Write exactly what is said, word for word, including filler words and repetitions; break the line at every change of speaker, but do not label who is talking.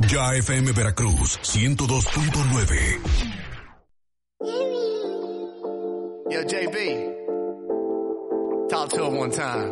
Ya F M Veracruz, ciento dos punto nueve.
Yo, J B, talk to him one time.